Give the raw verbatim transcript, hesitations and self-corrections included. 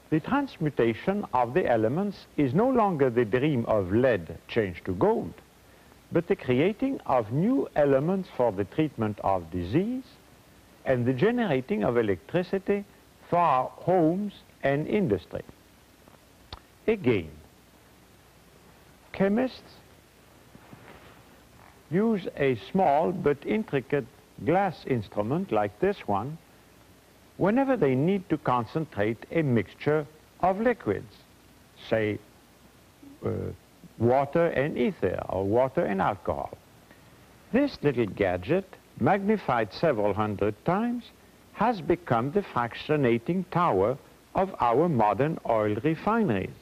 The transmutation of the elements is no longer the dream of lead changed to gold, but the creating of new elements for the treatment of disease and the generating of electricity for our homes and industry. Again, chemists use a small but intricate glass instrument like this one whenever they need to concentrate a mixture of liquids, say uh, water and ether or water and alcohol. This little gadget, magnified several hundred times, has become the fractionating tower of our modern oil refineries.